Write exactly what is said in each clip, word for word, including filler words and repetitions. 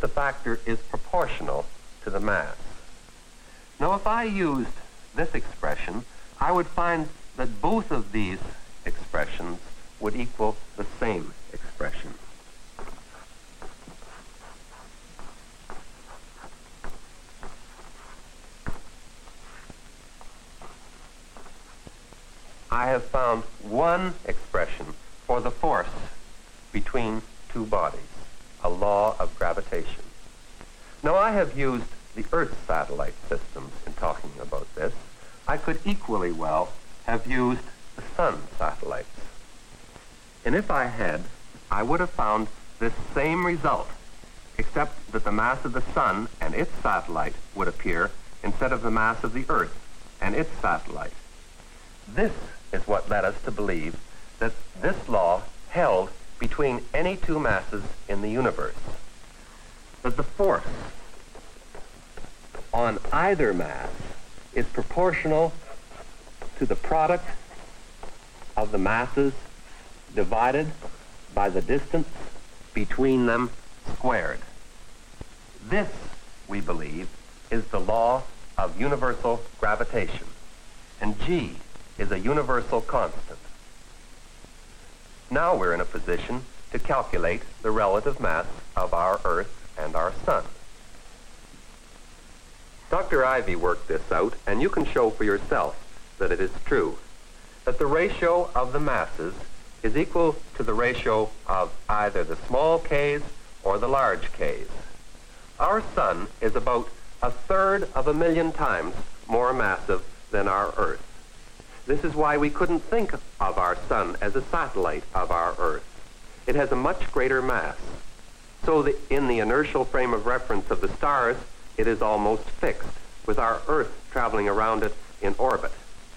the factor is proportional to the mass. Now, if I used this expression, I would find that both of these expressions would equal the same expression. I have found one expression for the force between two bodies, a law of gravitation. Now, I have used the Earth satellite systems in talking about this. I could equally well have used the Sun satellites. And if I had, I would have found this same result, except that the mass of the Sun and its satellite would appear instead of the mass of the Earth and its satellite. This is what led us to believe that this law held between any two masses in the universe, that the force on either mass is proportional to the product of the masses divided by the distance between them squared. This, we believe, is the law of universal gravitation, and G is a universal constant. Now we're in a position to calculate the relative mass of our Earth and our Sun. Doctor Ivy worked this out, and you can show for yourself that it is true, that the ratio of the masses is equal to the ratio of either the small k's or the large k's. Our Sun is about a third of a million times more massive than our Earth. This is why we couldn't think of our Sun as a satellite of our Earth. It has a much greater mass. So that in the inertial frame of reference of the stars, it is almost fixed, with our Earth traveling around it in orbit.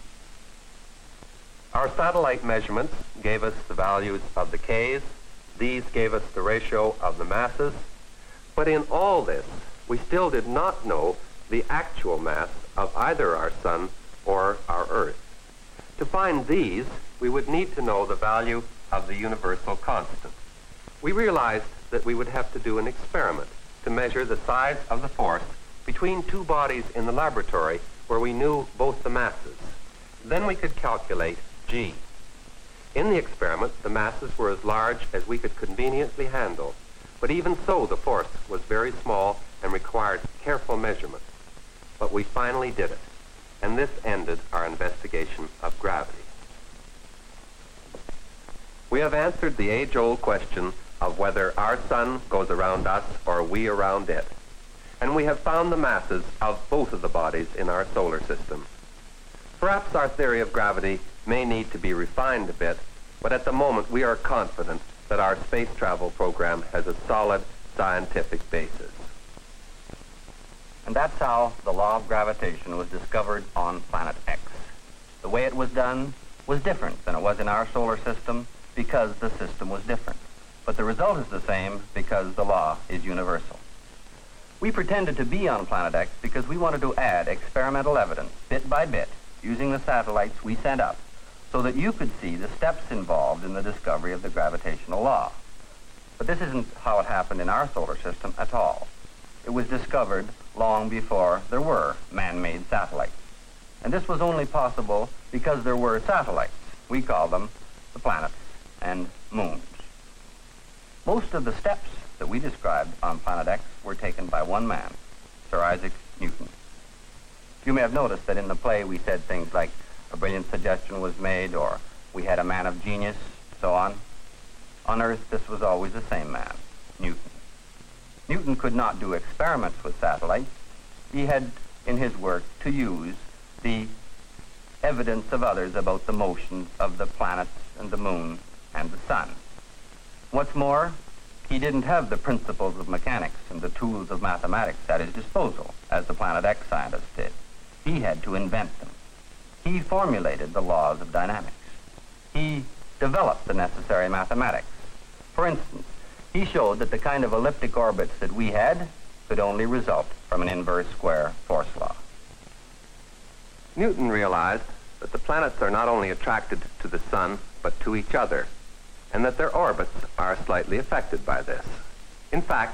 Our satellite measurements gave us the values of the k's. These gave us the ratio of the masses. But in all this, we still did not know the actual mass of either our Sun or our Earth. To find these, we would need to know the value of the universal constant. We realized that we would have to do an experiment to measure the size of the force between two bodies in the laboratory where we knew both the masses. Then we could calculate G. In the experiment, the masses were as large as we could conveniently handle, but even so, the force was very small and required careful measurement. But we finally did it, and this ended our investigation of gravity. We have answered the age-old question of whether our Sun goes around us or we around it, and we have found the masses of both of the bodies in our solar system. Perhaps our theory of gravity may need to be refined a bit, but at the moment we are confident that our space travel program has a solid scientific basis. And that's how the law of gravitation was discovered on Planet X. The way it was done was different than it was in our solar system because the system was different. But the result is the same because the law is universal. We pretended to be on Planet X because we wanted to add experimental evidence, bit by bit, using the satellites we sent up, so that you could see the steps involved in the discovery of the gravitational law. But this isn't how it happened in our solar system at all. It was discovered long before there were man-made satellites. And this was only possible because there were satellites. We call them the planets and moons. Most of the steps that we described on Planet X were taken by one man, Sir Isaac Newton. You may have noticed that in the play we said things like a brilliant suggestion was made, or we had a man of genius, so on. On Earth, this was always the same man, Newton. Newton could not do experiments with satellites. He had, in his work, to use the evidence of others about the motions of the planets and the moon and the sun. What's more, he didn't have the principles of mechanics and the tools of mathematics at his disposal, as the Planet X scientists did. He had to invent them. He formulated the laws of dynamics. He developed the necessary mathematics. For instance, he showed that the kind of elliptic orbits that we had could only result from an inverse square force law. Newton realized that the planets are not only attracted to the sun, but to each other, and that their orbits are slightly affected by this. In fact,